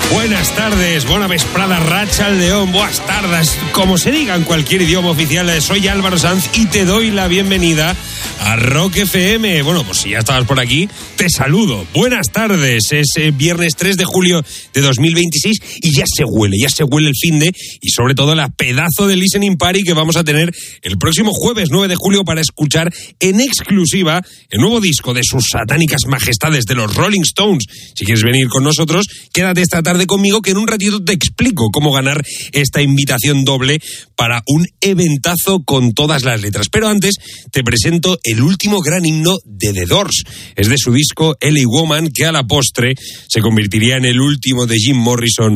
Buenas tardes, bona vesprada, racha al león, buenas tardes, como se diga en cualquier idioma oficial. Soy Álvaro Sanz y te doy la bienvenida a Rock FM. Bueno, pues si ya estabas por aquí, te saludo. Buenas tardes, es viernes 3 de julio de 2026 y ya se huele el finde y sobre todo la pedazo de listening party que vamos a tener el próximo jueves 9 de julio para escuchar en exclusiva el nuevo disco de sus satánicas majestades de los Rolling Stones. Si quieres venir con nosotros, quédate esta tarde conmigo que en un ratito te explico cómo ganar esta invitación doble para un eventazo con todas las letras. Pero antes te presento el último gran himno de The Doors. Es de su disco LA Woman, que a la postre se convertiría en el último de Jim Morrison